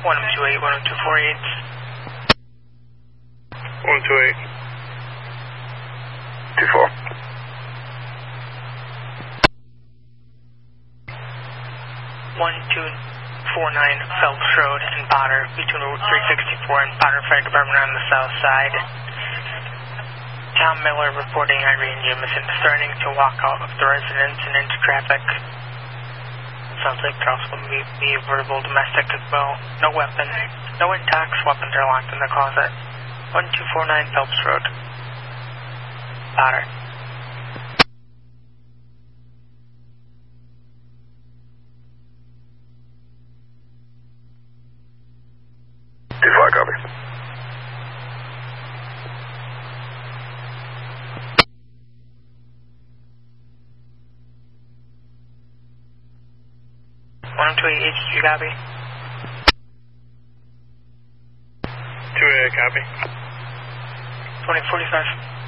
1028, 10248. 128. 24. 1249 Phelps Road in Potter, between Route 364 and Potter Fire Department on the south side. Tom Miller reporting Irene Jamison threatening to walk out of the residence and into traffic. Sounds like there also may be verbal domestic as well. No weapon. No intox. Weapons are locked in the closet. 1249 Phelps Road. Potter. Copy. HQ copy. 2A copy. 2045.